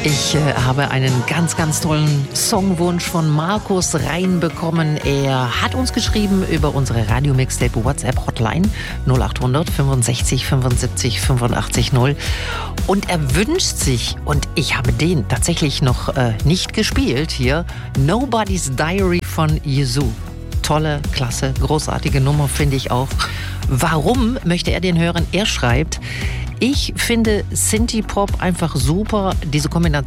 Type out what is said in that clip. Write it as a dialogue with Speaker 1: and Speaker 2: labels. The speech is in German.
Speaker 1: Ich habe einen ganz, ganz tollen Songwunsch von Markus reinbekommen. Er hat uns geschrieben über unsere Radio-Mixtape WhatsApp-Hotline 0800 65 75 85 0. Und er wünscht sich, und ich habe den tatsächlich noch nicht gespielt hier, Nobody's Diary von Yazoo. Tolle, klasse, großartige Nummer, finde ich auch. Warum möchte er den hören? Er schreibt: Ich finde Synthie-Pop einfach super. Diese Kombination